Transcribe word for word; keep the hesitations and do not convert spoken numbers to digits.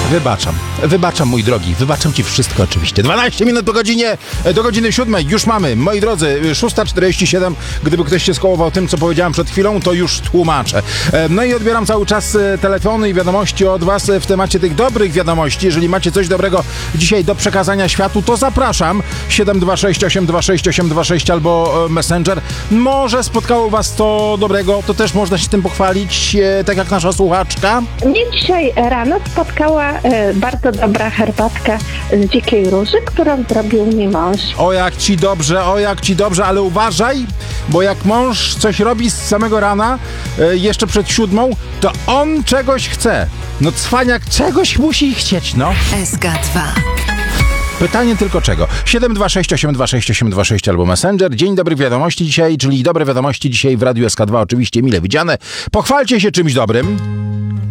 Wybaczam. Wybaczam, mój drogi. Wybaczam ci wszystko oczywiście. dwanaście minut po godzinie, do godziny siódmej. Już mamy. Moi drodzy, szósta czterdzieści siedem. Gdyby ktoś się skołował tym, co powiedziałem przed chwilą, to już tłumaczę. No i odbieram cały czas telefony i wiadomości od was w temacie tych dobrych wiadomości. Jeżeli macie coś dobrego dzisiaj do przekazania światu, to zapraszam. siedem dwa sześć osiem dwa sześć osiem dwa sześć albo Messenger. Może spotkało was to dobrego, to też można się tym pochwalić, tak jak nasza słuchaczka. Mnie dzisiaj rano spotkała e, bardzo dobra herbatka z dzikiej róży, którą zrobił mi mąż. O jak ci dobrze, o jak ci dobrze, ale uważaj, bo jak mąż coś robi z samego rana, e, jeszcze przed siódmą, to on czegoś chce. No cwaniak czegoś musi chcieć, no. S K dwa. Pytanie tylko czego? siedem dwa sześć osiem dwa sześć osiem dwa sześć albo Messenger. Dzień dobrych wiadomości dzisiaj, czyli dobre wiadomości dzisiaj w Radiu S K dwa, oczywiście mile widziane. Pochwalcie się czymś dobrym.